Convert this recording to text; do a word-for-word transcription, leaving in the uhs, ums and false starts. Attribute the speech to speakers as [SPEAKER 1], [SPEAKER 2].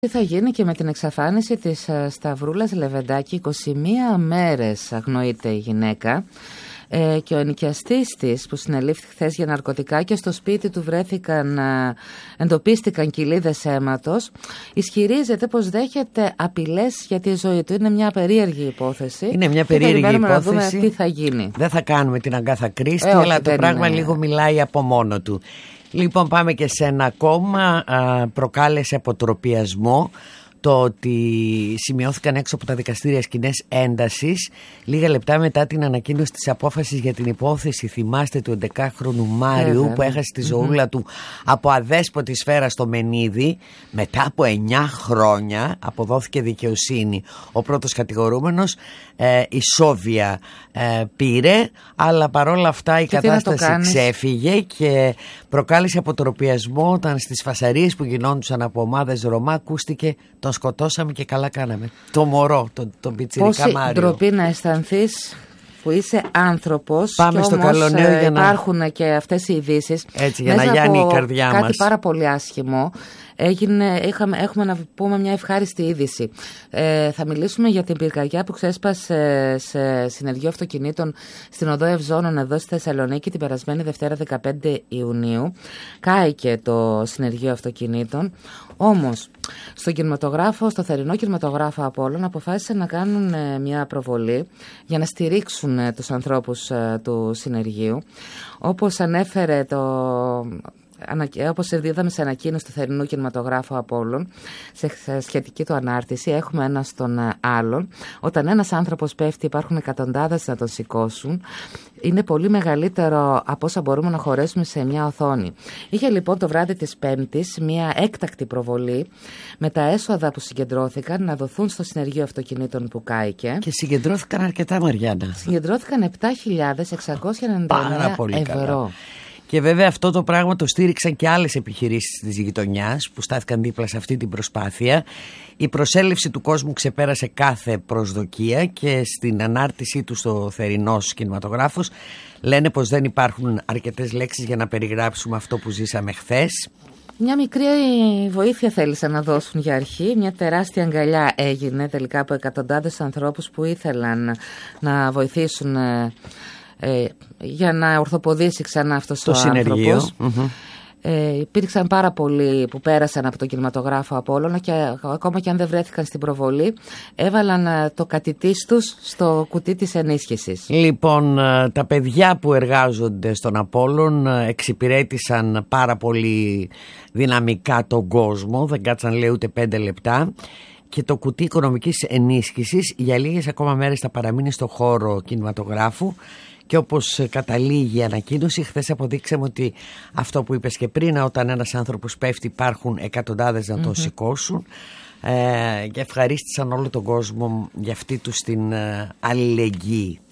[SPEAKER 1] Τι θα γίνει και με την εξαφάνιση της Σταυρούλας Λεβεντάκη? είκοσι μία μέρες αγνοείται η γυναίκα ε, και ο ενοικιαστής της που συνελήφθη χθες για ναρκωτικά και στο σπίτι του βρέθηκαν, εντοπίστηκαν κοιλίδες αίματος, ισχυρίζεται πως δέχεται απειλές για τη ζωή του. Είναι μια περίεργη υπόθεση.
[SPEAKER 2] Είναι μια περίεργη υπόθεση.
[SPEAKER 1] Να δούμε τι θα γίνει.
[SPEAKER 2] Δεν θα κάνουμε την Αγκάθα Κρίστη,
[SPEAKER 1] ε,
[SPEAKER 2] αλλά
[SPEAKER 1] όχι,
[SPEAKER 2] το πράγμα
[SPEAKER 1] είναι...
[SPEAKER 2] λίγο μιλάει από μόνο του. Λοιπόν, πάμε και σε ένα ακόμα. Α, προκάλεσε αποτροπιασμό το ότι σημειώθηκαν έξω από τα δικαστήρια σκηνές έντασης λίγα λεπτά μετά την ανακοίνωση της απόφασης για την υπόθεση, θυμάστε, του έντεκαχρονου Μάριου, ε, που έχασε τη ζωούλα mm-hmm. του από αδέσποτη σφαίρα στο Μενίδη. Μετά από εννιά χρόνια αποδόθηκε δικαιοσύνη. Ο πρώτος κατηγορούμενος ε, ισόβια ε, πήρε, αλλά παρόλα αυτά η και κατάσταση ξέφυγε και προκάλεσε αποτροπιασμό όταν στις φασαρίες που γινόντουσαν από ομάδες Ρωμά ακούστηκε το σκοτώσαμε και καλά κάναμε. Το μωρό, τον το πιτσιρικά Μάριο.
[SPEAKER 1] Πόση ντροπή να αισθανθείς που είσαι άνθρωπος.
[SPEAKER 2] Πάμε
[SPEAKER 1] και
[SPEAKER 2] στο
[SPEAKER 1] όμως,
[SPEAKER 2] καλό νέο για να...
[SPEAKER 1] υπάρχουν και αυτές οι ειδήσεις.
[SPEAKER 2] Έτσι, για να γιάνει η καρδιά
[SPEAKER 1] κάτι
[SPEAKER 2] μας.
[SPEAKER 1] Πάρα πολύ άσχημο. Έγινε, είχαμε, έχουμε να πούμε μια ευχάριστη είδηση. Ε, θα μιλήσουμε για την πυρκαγιά που ξέσπασε σε συνεργείο αυτοκινήτων στην οδό Ευζώνων εδώ στη Θεσσαλονίκη την περασμένη Δευτέρα δεκαπέντε Ιουνίου. Κάηκε το συνεργείο αυτοκινήτων. Όμως, στο κινηματογράφο, στο θερινό κινηματογράφο Απόλλων αποφάσισαν να κάνουν ε, μια προβολή για να στηρίξουν ε, τους ανθρώπους ε, του συνεργείου. Όπως ανέφερε το... Όπως είδαμε σε ανακοίνωση του θερινού κινηματογράφου Απόλλων, σε σχετική του ανάρτηση, έχουμε ένα στον άλλον. Όταν ένας άνθρωπος πέφτει, υπάρχουν εκατοντάδες να τον σηκώσουν. Είναι πολύ μεγαλύτερο από όσα μπορούμε να χωρέσουμε σε μια οθόνη. Είχε λοιπόν το βράδυ της Πέμπτης μια έκτακτη προβολή με τα έσοδα που συγκεντρώθηκαν να δοθούν στο συνεργείο αυτοκινήτων που κάηκε.
[SPEAKER 2] Και συγκεντρώθηκαν αρκετά, Μαριάννα.
[SPEAKER 1] Συγκεντρώθηκαν επτά χιλιάδες εξακόσια ενενήντα εννέα ευρώ. Καλά.
[SPEAKER 2] Και βέβαια αυτό το πράγμα το στήριξαν και άλλες επιχειρήσεις της γειτονιάς που στάθηκαν δίπλα σε αυτή την προσπάθεια. Η προσέλευση του κόσμου ξεπέρασε κάθε προσδοκία και στην ανάρτησή του στο θερινός κινηματογράφος λένε πως δεν υπάρχουν αρκετές λέξεις για να περιγράψουμε αυτό που ζήσαμε χθες.
[SPEAKER 1] Μια μικρή βοήθεια θέλησαν να δώσουν για αρχή. Μια τεράστια αγκαλιά έγινε τελικά από εκατοντάδες ανθρώπους που ήθελαν να βοηθήσουν Ε, για να ορθοποδήσει ξανά αυτός ο άνθρωπος. Mm-hmm. Ε, υπήρξαν πάρα πολλοί που πέρασαν από τον κινηματογράφο Απόλλωνα και ακόμα και αν δεν βρέθηκαν στην προβολή έβαλαν το κατητής τους στο κουτί της ενίσχυσης.
[SPEAKER 2] Λοιπόν, τα παιδιά που εργάζονται στον Απόλλων εξυπηρέτησαν πάρα πολύ δυναμικά τον κόσμο, δεν κάτσαν λέει ούτε πέντε λεπτά. Και το κουτί οικονομικής ενίσχυσης για λίγες ακόμα μέρες θα παραμείνει στο χώρο κινηματογράφου. Και όπως καταλήγει η ανακοίνωση, χθες αποδείξαμε ότι αυτό που είπες και πριν, όταν ένας άνθρωπος πέφτει υπάρχουν εκατοντάδες να τον mm-hmm. σηκώσουν, ε, και ευχαρίστησαν όλο τον κόσμο για αυτή τους την ε, αλληλεγγύη.